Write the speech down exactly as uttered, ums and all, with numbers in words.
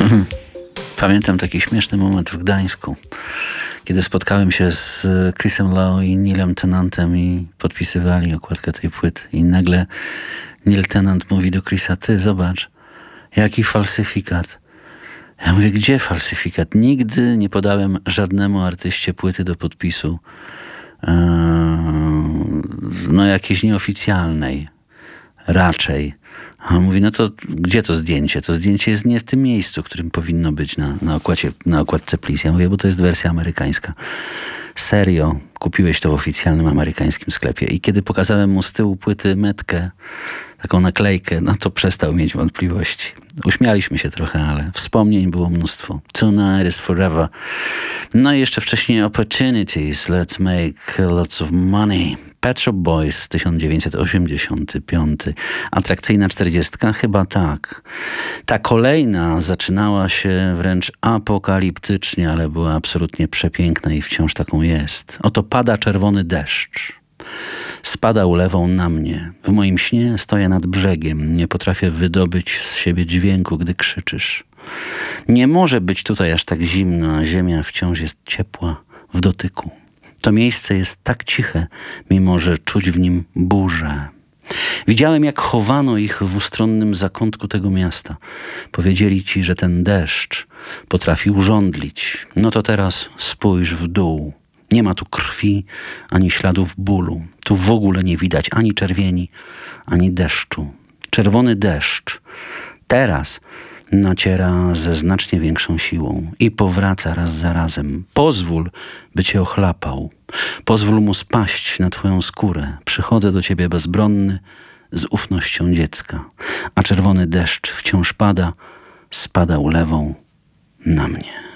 Pamiętam taki śmieszny moment w Gdańsku, kiedy spotkałem się z Chrisem Lowe i Neilem Tennantem i podpisywali okładkę tej płyty. I nagle Neil Tennant mówi do Chrisa: ty zobacz, jaki falsyfikat. Ja mówię: gdzie falsyfikat? Nigdy nie podałem żadnemu artyście płyty do podpisu. Eee, no jakiejś nieoficjalnej. Raczej. A on mówi: no to gdzie to zdjęcie? To zdjęcie jest nie w tym miejscu, w którym powinno być na, na, okładzie, na okładce Please. Ja mówię: bo to jest wersja amerykańska. Serio, kupiłeś to w oficjalnym amerykańskim sklepie. I kiedy pokazałem mu z tyłu płyty metkę, taką naklejkę, no to przestał mieć wątpliwości. Uśmialiśmy się trochę, ale wspomnień było mnóstwo. Tonight is forever. No i jeszcze wcześniej Opportunities, Let's Make Lots of Money. Pet Shop Boys, tysiąc dziewięćset osiemdziesiąty piąty. Atrakcyjna czterdziestka? Chyba tak. Ta kolejna zaczynała się wręcz apokaliptycznie, ale była absolutnie przepiękna i wciąż taką jest. Oto pada czerwony deszcz. Spada ulewą na mnie. W moim śnie stoję nad brzegiem. Nie potrafię wydobyć z siebie dźwięku, gdy krzyczysz. Nie może być tutaj aż tak zimno, a ziemia wciąż jest ciepła w dotyku. To miejsce jest tak ciche, mimo że czuć w nim burzę. Widziałem, jak chowano ich w ustronnym zakątku tego miasta. Powiedzieli ci, że ten deszcz potrafi urządlić. No to teraz spójrz w dół. Nie ma tu krwi, ani śladów bólu. Tu w ogóle nie widać ani czerwieni, ani deszczu. Czerwony deszcz teraz naciera ze znacznie większą siłą i powraca raz za razem. Pozwól, by cię ochlapał. Pozwól mu spaść na twoją skórę. Przychodzę do ciebie bezbronny, z ufnością dziecka. A czerwony deszcz wciąż pada, spada ulewą na mnie.